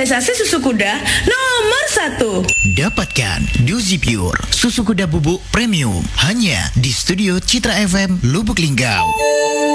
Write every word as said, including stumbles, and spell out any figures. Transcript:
naturalisasi susu kuda nomor satu. Dapatkan Dozi Pure, susu kuda bubuk premium, hanya di Studio Citra F M Lubuk Linggau.